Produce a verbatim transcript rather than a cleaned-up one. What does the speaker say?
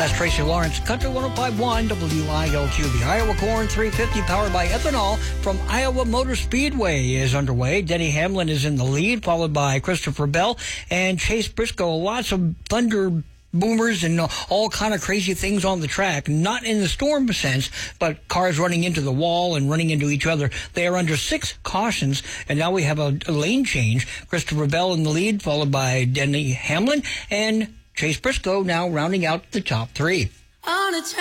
That's Tracy Lawrence, Country one oh five point one W I L Q. The Iowa Corn three fifty, powered by ethanol from Iowa Motor Speedway, is underway. Denny Hamlin is in the lead, followed by Christopher Bell and Chase Briscoe. Lots of thunder boomers and all kind of crazy things on the track, not in the storm sense, but cars running into the wall and running into each other. They are under six cautions, and now we have a, a lane change. Christopher Bell in the lead, followed by Denny Hamlin, and Chase Briscoe now rounding out the top three. On a